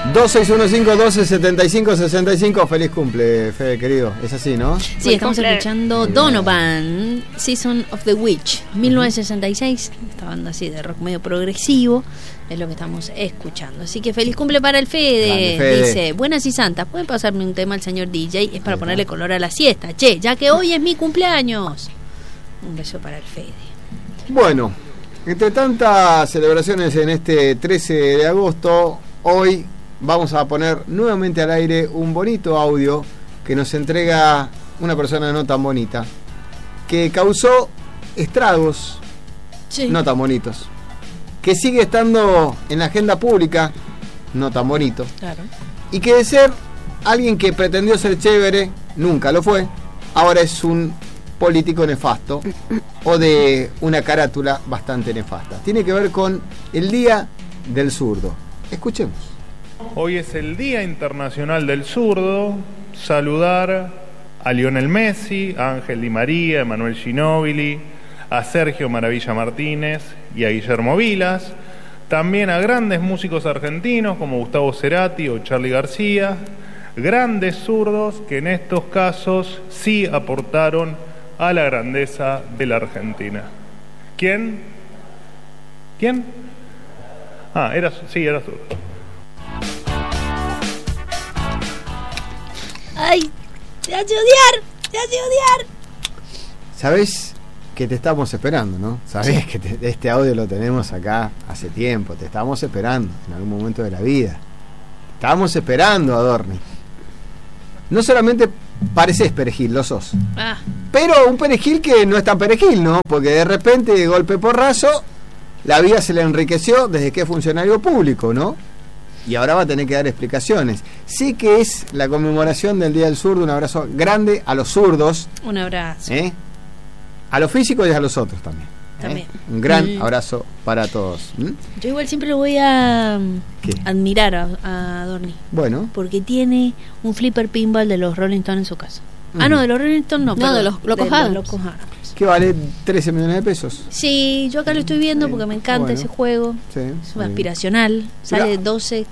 2615-1275-65. Feliz cumple, Fede, querido. Es así, ¿no? Sí, estamos escuchando Donovan, Season of the Witch, 1966. Esta banda así de rock medio progresivo es lo que estamos escuchando. Así que feliz cumple para el Fede. Fede. Dice, buenas y santas, ¿pueden pasarme un tema al señor DJ? Es para ponerle color a la siesta. Che, ya que hoy es mi cumpleaños. Un beso para el Fede. Bueno, entre tantas celebraciones en este 13 de agosto, hoy vamos a poner nuevamente al aire un bonito audio que nos entrega una persona no tan bonita, que causó estragos no tan bonitos, que sigue estando en la agenda pública no tan bonito, Claro. y que de ser alguien que pretendió ser chévere, nunca lo fue, ahora es un político nefasto o de una carátula bastante nefasta. Tiene que ver con el Día del Zurdo. Escuchemos. Hoy es el Día Internacional del Zurdo. Saludar a Lionel Messi, a Ángel Di María, a Emanuel Ginóbili, a Sergio Maravilla Martínez y a Guillermo Vilas. También a grandes músicos argentinos como Gustavo Cerati o Charly García. Grandes zurdos que en estos casos sí aportaron a la grandeza de la Argentina. ¿Quién? Ah, era zurdo. ¡Ay! ¡Te hace odiar! Sabés que te estamos esperando, ¿no? Sabés que este audio lo tenemos acá hace tiempo. Te estábamos esperando en algún momento de la vida. Estábamos esperando, Adorni. No solamente pareces perejil, lo sos. Pero un perejil que no es tan perejil, ¿no? Porque de repente, de golpe porrazo, la vida se le enriqueció desde que es funcionario público, ¿no? Y ahora va a tener que dar explicaciones. Sí que es la conmemoración del Día del Zurdo. Un abrazo grande a los zurdos. Un abrazo. A los físicos y a los otros también. Un gran abrazo para todos. Yo igual siempre lo voy a admirar a Adorni. Bueno. Porque tiene un flipper pinball de los Rolling Stones en su casa. No, de los Rolling Stones no. No, de los Locos Adams. Que vale 13 millones de pesos. Sí, yo acá lo estoy viendo porque me encanta ese juego. Sí, es aspiracional. Sale 12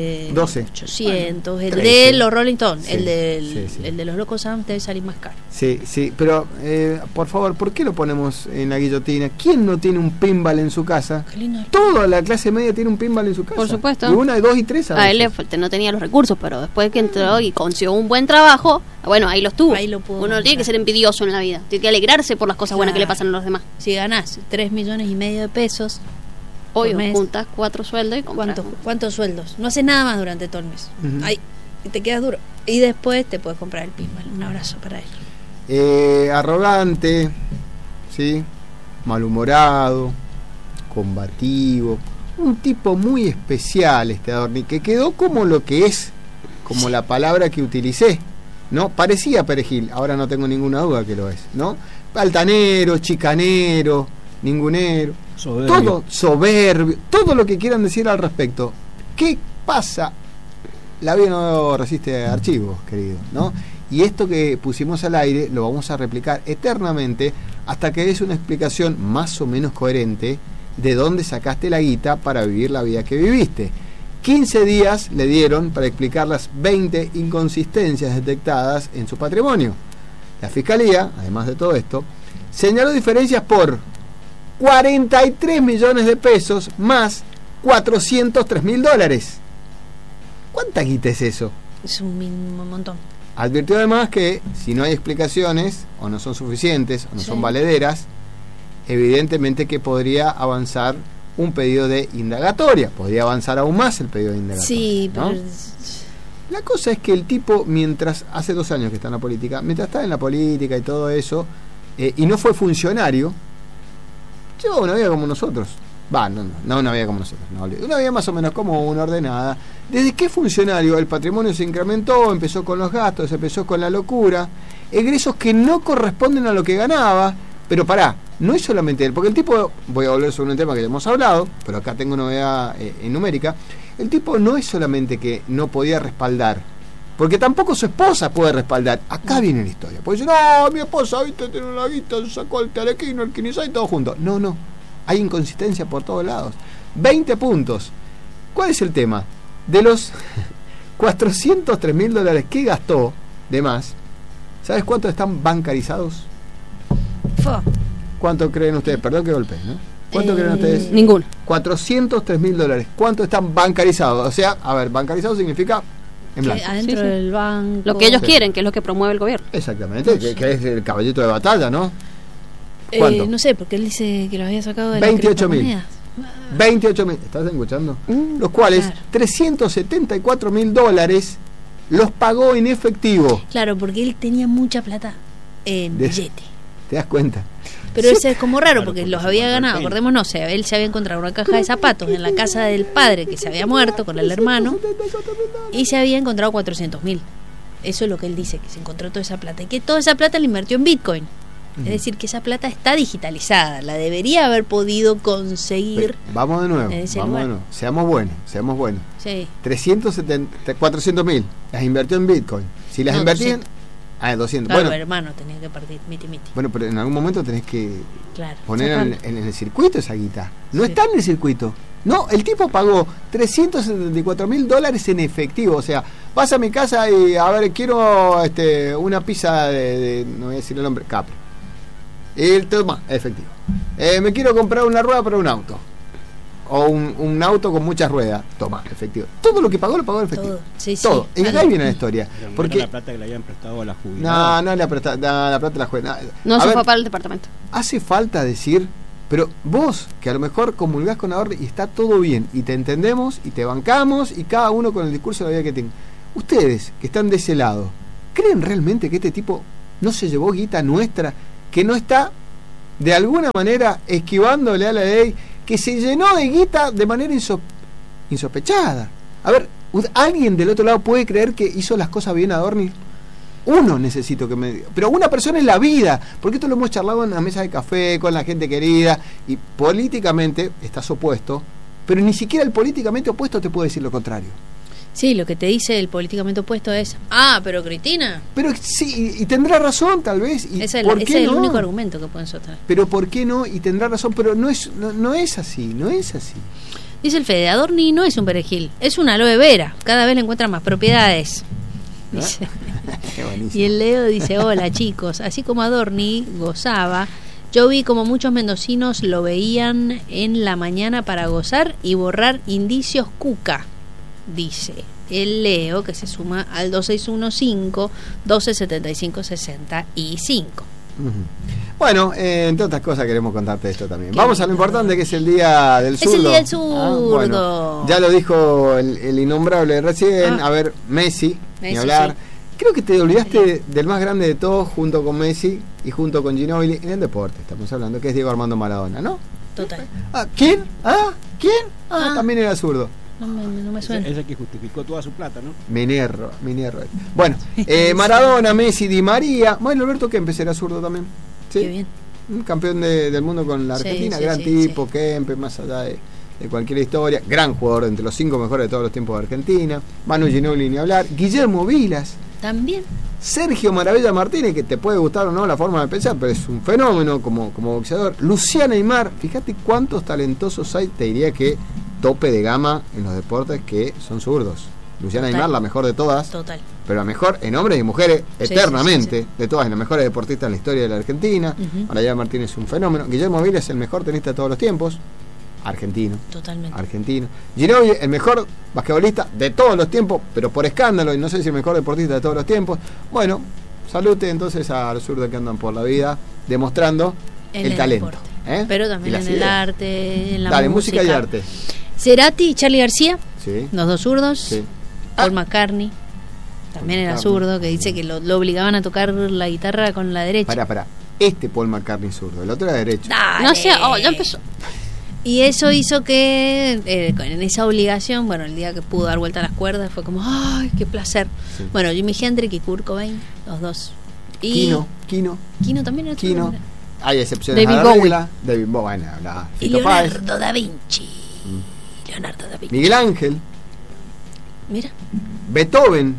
800. El 13. de los Rolling Stones. Sí, el de los Locos Adams debe salir más caro. Sí, pero por favor, ¿por qué lo ponemos en la guillotina? ¿Quién no tiene un pinball en su casa? Toda la clase media tiene un pinball en su casa. Por supuesto. Y 1, 2 y 3 a él no tenía los recursos, pero después que entró y consiguió un buen trabajo, bueno, ahí los tuvo. Uno no tiene que ser envidioso en la vida, tiene que alegrarse por las cosas buenas que le pasan a los demás. Si ganás 3,5 millones de pesos, hoy juntas 4 sueldos y compras. ¿Cuántos sueldos? No haces nada más durante todo el mes. Ahí te quedas duro. Y después te puedes comprar el pinball. Un abrazo para él. Arrogante, ¿sí? Malhumorado, combativo. Un tipo muy especial este Adorni, que quedó como lo que es, como la palabra que utilicé, ¿no? Parecía perejil, ahora no tengo ninguna duda que lo es, ¿no? Altanero, chicanero, ningunero, todo soberbio, todo lo que quieran decir al respecto. ¿Qué pasa? La vida no resiste archivos, querido, ¿no? Y esto que pusimos al aire lo vamos a replicar eternamente hasta que des una explicación más o menos coherente de dónde sacaste la guita para vivir la vida que viviste. 15 días le dieron para explicar las 20 inconsistencias detectadas en su patrimonio. La Fiscalía, además de todo esto, señaló diferencias por 43 millones de pesos más 403.000 dólares. ¿Cuánta guita es eso? Es un montón. Advirtió además que si no hay explicaciones, o no son suficientes, o no son valederas, evidentemente que podría avanzar un pedido de indagatoria. Podría avanzar aún más el pedido de indagatoria. Sí, ¿no? pero... La cosa es que el tipo, mientras hace 2 años que está en la política, mientras está en la política y todo eso, y no fue funcionario, llevaba una vida como nosotros. No una vida como nosotros, no, una vida más o menos común, ordenada. Desde que es funcionario el patrimonio se incrementó, empezó con los gastos, empezó con la locura, egresos que no corresponden a lo que ganaba. Pero no es solamente él, porque el tipo, voy a volver sobre un tema que ya hemos hablado, pero acá tengo novedad numérica. El tipo no es solamente que no podía respaldar, porque tampoco su esposa puede respaldar. Acá viene la historia. Porque dice, no, mi esposa, viste, tiene una guita, sacó el telequino, el quinizá y todo junto. No, hay inconsistencia por todos lados. 20 puntos. ¿Cuál es el tema? De los $403.000 que gastó de más. ¿Sabes cuántos están bancarizados? ¿Cuánto creen ustedes? Perdón que golpeé, ¿no? ¿Cuánto creen ustedes? Ninguno. $403.000. ¿Cuánto están bancarizados? O sea, a ver, bancarizado significa en blanco. Adentro del banco. Lo que ellos quieren, que es lo que promueve el gobierno. Exactamente, que es el caballito de batalla, ¿no? ¿Cuánto? No sé, porque él dice que lo había sacado de 28.000. 28.000. ¿Estás escuchando? Los cuales $374.000 los pagó en efectivo. Claro, porque él tenía mucha plata en billete. ¿Te das cuenta? Pero eso es como raro, porque los había ganado. Acordémonos, él se había encontrado una caja de zapatos en la casa del padre que se había muerto con el hermano y se había encontrado 400.000. Eso es lo que él dice, que se encontró toda esa plata y que toda esa plata la invirtió en Bitcoin. Es decir, que esa plata está digitalizada, la debería haber podido conseguir. Vamos de nuevo, seamos buenos. Sí. 400.000 las invirtió en Bitcoin. Si las invertían... 200. Claro, bueno, hermano, tenía que partir miti. Bueno, pero en algún momento tenés que poner en el circuito esa guita. No está en el circuito. No, el tipo pagó $374.000 en efectivo. O sea, vas a mi casa y, a ver, quiero una pizza de no voy a decir el nombre, Capri. Y toma, efectivo. Me quiero comprar una rueda para un auto. O un auto con muchas ruedas. Toma, efectivo. Todo lo que pagó, lo pagó en efectivo. Todo. Sí, todo. Y acá viene la historia. Porque la plata que le habían prestado a la jubilada. No le ha prestado. La plata la jubilada. No se fue para el departamento. Hace falta decir, pero vos, que a lo mejor comulgás con Adorni y está todo bien, y te entendemos, y te bancamos, y cada uno con el discurso de la vida que tiene. Ustedes, que están de ese lado, ¿creen realmente que este tipo no se llevó guita nuestra, que no está de alguna manera esquivándole a la ley, que se llenó de guita de manera insospechada? A ver, ¿alguien del otro lado puede creer que hizo las cosas bien Adorni? Uno necesito que me diga, pero una persona en la vida, porque esto lo hemos charlado en la mesa de café con la gente querida, y políticamente estás opuesto, pero ni siquiera el políticamente opuesto te puede decir lo contrario. Sí, lo que te dice el políticamente opuesto es, pero Cristina. Pero sí, y tendrá razón tal vez. Y ese es el único argumento que pueden sostener. Pero ¿por qué no? Y tendrá razón, pero no es así. Dice el Fede, Adorni no es un perejil, es una aloe vera, cada vez le encuentran más propiedades. Dice. Y el Leo dice, hola chicos, así como Adorni gozaba, yo vi como muchos mendocinos lo veían en la mañana para gozar y borrar indicios cuca. Dice el Leo, que se suma al 2615-1275-65. Bueno, entre otras cosas queremos contarte esto también. Vamos a lo importante, que es el Día del Zurdo. Es el Día del Zurdo. Bueno, ya lo dijo el innombrable recién. A ver, Messi, ni hablar. Sí. Creo que te olvidaste del más grande de todos, junto con Messi y junto con Ginóbili, en el deporte estamos hablando, que es Diego Armando Maradona, ¿no? Total. ¿Quién? ¿Quién? También era zurdo. No me suena. Es el que justificó toda su plata, ¿no? Minerro. Bueno, Maradona, Messi, Di María. Bueno, Alberto Kempes era zurdo también. ¿Sí? Qué bien. Un campeón del mundo con la Argentina. Gran tipo, Kempes, más allá de cualquier historia. Gran jugador, entre los 5 mejores de todos los tiempos de Argentina. Manu Ginóbili, ni hablar. Guillermo Vilas. También. Sergio Maravilla Martínez, que te puede gustar o no la forma de pensar, pero es un fenómeno como boxeador. Luciana Aymar. Fíjate cuántos talentosos hay. Te diría que tope de gama en los deportes que son zurdos. Luciana Aymar, la mejor de todas. Total. Pero la mejor en hombres y mujeres, eternamente, de todas, las mejores deportistas en la historia de la Argentina. Maravilla Martínez es un fenómeno. Guillermo Vilas es el mejor tenista de todos los tiempos. Argentino. Totalmente. Argentino. Ginóbili, el mejor basquetbolista de todos los tiempos, pero por escándalo, y no sé si el mejor deportista de todos los tiempos. Bueno, salute entonces a los zurdos que andan por la vida demostrando el talento. Pero también en el arte, en la música y arte. Cerati y Charly García, sí. Los dos zurdos. Sí. Paul McCartney, también era zurdo, que dice que lo obligaban a tocar la guitarra con la derecha. Pará. Paul McCartney zurdo, el otro era derecho. Dale. No sé, ya empezó. Y eso hizo que en esa obligación, bueno, el día que pudo dar vuelta a las cuerdas fue como, ¡ay, qué placer! Sí. Bueno, Jimi Hendrix y Kurt Cobain, los dos. Y Kino también era zurdo. Hay excepciones. David Bowie. Bueno, y Leonardo da Vinci. Miguel Ángel. Mira. Beethoven.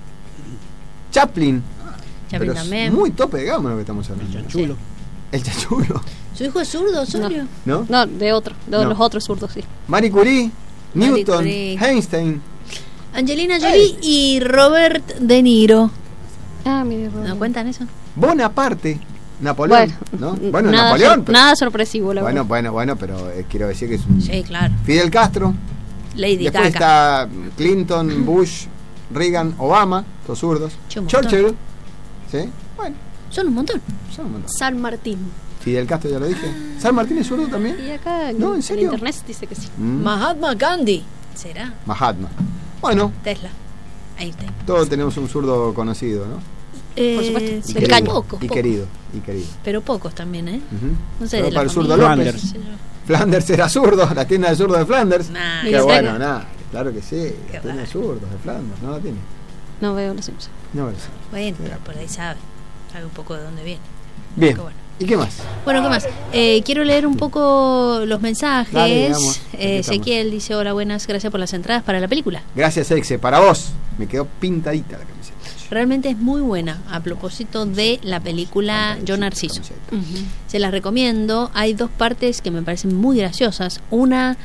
Chaplin también. Muy tope de gama lo que estamos hablando. El Chachulo. ¿Su hijo es zurdo, Osorio? ¿No? No, de los otros zurdos, sí. Marie Curie, Newton, Einstein. Angelina Jolie y Robert De Niro. Mire, ¿No cuentan eso? Bonaparte, Napoleón, bueno, ¿no? Bueno, Napoleón. Nada sorpresivo, la verdad. Bueno, pero quiero decir que es un... Sí, claro. Fidel Castro. Lady Después Gaga. está Clinton, Bush, Reagan, Obama, todos zurdos. Churchill. ¿Sí? Bueno. Son un montón. San Martín. Fidel Castro, ya lo dije. ¿San Martín es zurdo también? Y acá ¿No? ¿En serio? internet dice que sí. Mahatma Gandhi. ¿Será? Mahatma. Bueno. Tesla. Ahí está. Todos tenemos un zurdo conocido, ¿no? Por supuesto. Y Pero querido. pocos. Y querido. Pero pocos también, ¿eh? No sé, pero de la para el zurdo familia, López. Flanders era zurdo, la tienda de zurdo de Flanders. Qué bueno, claro que sí. La tienda de zurdos de Flanders, ¿no la tiene? No veo los Simpsons. No veo. Bueno, pero por ahí sabe un poco de dónde viene. Bien. ¿Y qué más? Bueno, ¿qué más? Quiero leer un poco los mensajes. Dale, vamos. Ezequiel dice: hola, buenas, gracias por las entradas para la película. Gracias, Exe, para vos. Me quedó pintadita la camiseta. Realmente es muy buena, a propósito de la película Yo Narciso. Se las recomiendo. Hay dos partes que me parecen muy graciosas. Una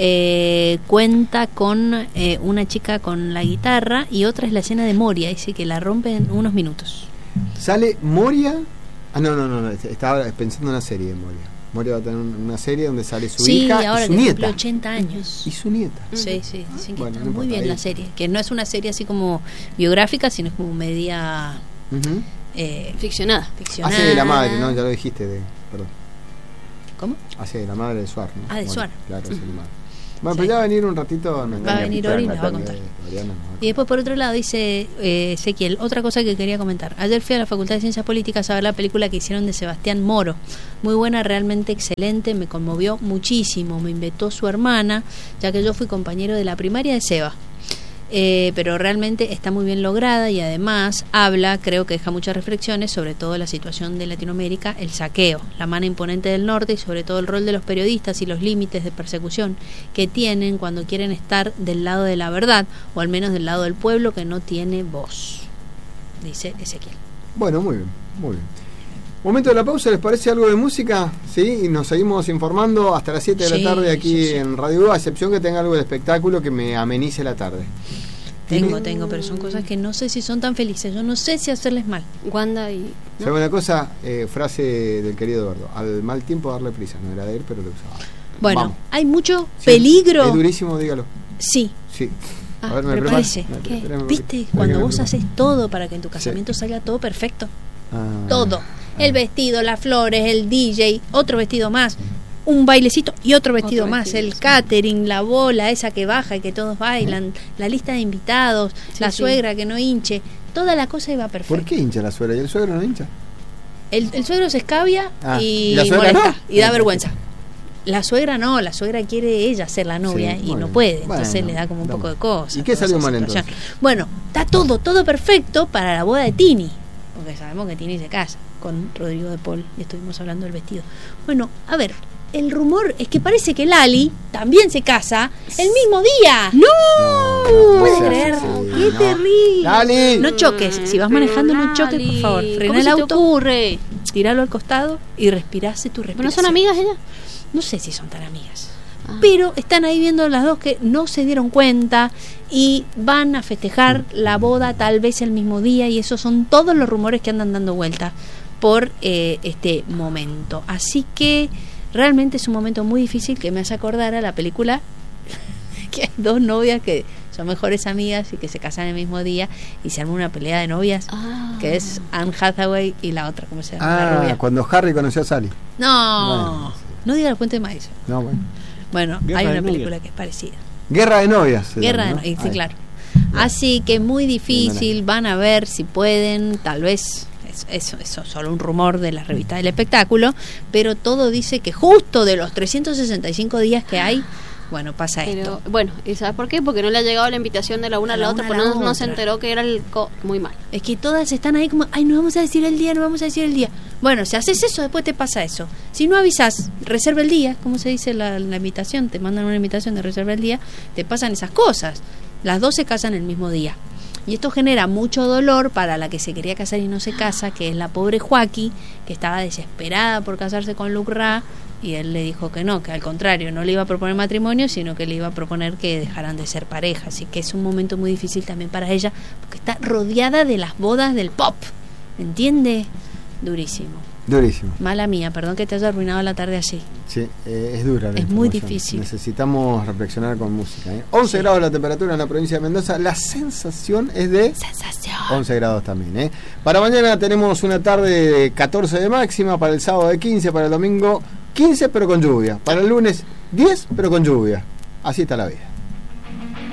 cuenta con una chica con la guitarra y otra es la escena de Moria. Dice que la rompe en unos minutos. ¿Sale Moria? No. Estaba pensando en una serie de Moria. Moria va a tener una serie donde sale su hija ahora y su que nieta. Cumple 80 años. Y su nieta. Sí, dicen que bueno, está no muy bien ahí. la serie. Que no es una serie así como biográfica, sino es como media... ficcionada. Hace de la madre, ¿no? Ya lo dijiste. Perdón. ¿Cómo? Hace de la madre de Suar, ¿no? De Suar. Claro, hace de la madre. Bueno, pero ya va a venir un ratito. Va a venir Ori y nos va a contar. Y después, por otro lado, dice Ezequiel, otra cosa que quería comentar. Ayer fui a la Facultad de Ciencias Políticas a ver la película que hicieron de Sebastián Moro. Muy buena, realmente excelente, me conmovió muchísimo. Me invitó su hermana, ya que yo fui compañero de la primaria de Seba. Pero realmente está muy bien lograda y además habla, creo que deja muchas reflexiones sobre todo la situación de Latinoamérica, el saqueo, la mano imponente del norte y sobre todo el rol de los periodistas y los límites de persecución que tienen cuando quieren estar del lado de la verdad o al menos del lado del pueblo que no tiene voz, dice Ezequiel. Bueno, muy bien. Momento de la pausa, ¿les parece algo de música? Sí, y nos seguimos informando hasta las 7 de la tarde aquí en Radio U, a excepción que tenga algo de espectáculo que me amenice la tarde. Tengo, pero son cosas que no sé si son tan felices, yo no sé si hacerles mal. Wanda y... ¿no? ¿Sabe una cosa? Frase del querido Eduardo, al mal tiempo darle prisa, no era de él, pero lo usaba. Bueno, vamos. Hay mucho peligro. Es durísimo, dígalo. Sí. A ver, me parece. ¿Viste? Cuando vos haces todo para que en tu casamiento salga todo perfecto. Todo. El vestido, las flores, el DJ, otro vestido más, un bailecito y otro vestido más, el catering, la bola esa que baja y que todos bailan, la lista de invitados, la suegra que no hinche, toda la cosa iba perfecta. ¿Por qué hincha la suegra y el suegro no hincha? El suegro se escabia y molesta, ¿no? Y da vergüenza. La suegra no, la suegra quiere ella ser la novia y no puede, entonces le da como un poco de cosas. ¿Y qué salió mal entonces? Bueno, está todo perfecto para la boda de Tini, porque sabemos que Tini se casa con Rodrigo de Paul y estuvimos hablando del vestido. Bueno, a ver, el rumor es que parece que Lali también se casa el mismo día. ¡No! ¿Puedes creer? ¡Qué terrible! ¡Lali! No choques, si vas manejando no choques, por favor. Frena el auto, ocurre? Tíralo al costado y respirase tu respiración. ¿No son amigas ellas? No sé si son tan amigas. Pero están ahí viendo las dos que no se dieron cuenta y van a festejar la boda tal vez el mismo día, y esos son todos los rumores que andan dando vuelta por este momento. Así que realmente es un momento muy difícil que me hace acordar a la película que hay dos novias que son mejores amigas y que se casan el mismo día y se arma una pelea de novias, que es Anne Hathaway y la otra, ¿cómo se llama? La rubia. Cuando Harry conoció a Sally. No diga el puente de Madison. No, bueno, hay una película que es parecida. Guerra de novias. Guerra de novias, sí, claro. Así que muy difícil, van a ver si pueden, tal vez eso es solo un rumor de la revista del espectáculo, pero todo dice que justo de los 365 días que hay, bueno, pasa esto. Bueno, ¿y sabes por qué? Porque no le ha llegado la invitación de la una a la otra, porque no se enteró que era muy mal. Es que todas están ahí como, no vamos a decir el día. Bueno, si haces eso, después te pasa eso. Si no avisas, reserva el día, como se dice la invitación, te mandan una invitación de reserva el día, te pasan esas cosas. Las dos se casan el mismo día. Y esto genera mucho dolor para la que se quería casar y no se casa, que es la pobre Joaquí, que estaba desesperada por casarse con Luke Ra, Y él le dijo que no, que al contrario, no le iba a proponer matrimonio, sino que le iba a proponer que dejaran de ser pareja. Así que es un momento muy difícil también para ella, porque está rodeada de las bodas del pop. ¿Me entiende? Durísimo. Durísimo. Mala mía, perdón que te haya arruinado la tarde así. Sí, es dura la Es muy difícil. Necesitamos reflexionar con música. 11 grados la temperatura en la provincia de Mendoza. La sensación es de 11 grados también. Para mañana tenemos una tarde de 14 de máxima, para el sábado de 15, para el domingo 15 pero con lluvia, para el lunes 10 pero con lluvia. Así está la vida.